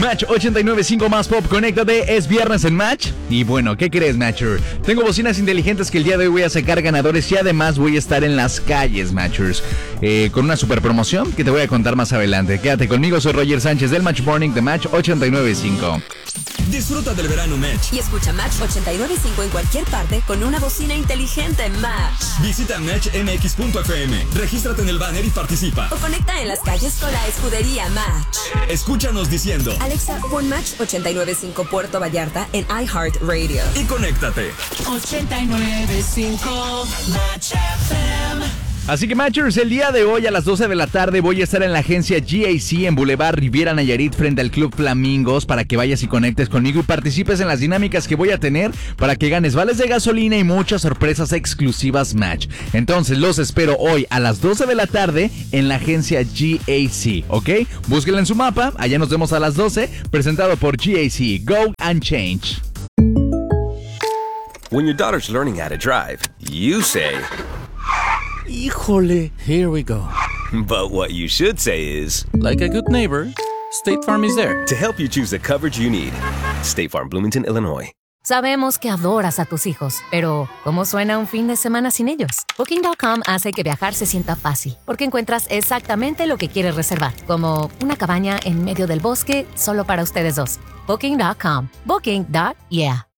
Match 89.5 más pop, conéctate, es viernes en Match. Y bueno, ¿qué crees, Matcher? Tengo bocinas inteligentes que el día de hoy voy a sacar ganadores y además voy a estar en las calles, Matchers, con una super promoción que te voy a contar más adelante. Quédate conmigo, soy Roger Sánchez del Match Morning de Match 89.5. Disfruta del verano Match y escucha Match 89.5 en cualquier parte con una bocina inteligente Match. Visita matchmx.fm, regístrate en el banner y participa. O conecta en las calles con la escudería Match. Escúchanos diciendo: Alexa, pon Match 89.5 Puerto Vallarta en iHeartRadio. Y conéctate. 89.5 Match FM. Así que, Matchers, el día de hoy a las 12 de la tarde voy a estar en la agencia GAC en Boulevard Riviera Nayarit frente al Club Flamingos para que vayas y conectes conmigo y participes en las dinámicas que voy a tener para que ganes vales de gasolina y muchas sorpresas exclusivas Match. Entonces los espero hoy a las 12 de la tarde en la agencia GAC, ¿ok? Búsquenla en su mapa, allá nos vemos a las 12, presentado por GAC, Go and Change. When your daughter's learning how to drive, you say, Híjole, here we go. but what you should say is, Like a good neighbor, State Farm is there. to help you choose the coverage you need. State Farm, Bloomington, Illinois. Sabemos que adoras a tus hijos, pero ¿cómo suena un fin de semana sin ellos? Booking.com hace que viajar se sienta fácil, porque encuentras exactamente lo que quieres reservar, como una cabaña en medio del bosque solo para ustedes dos. Booking.com. Booking.yeah.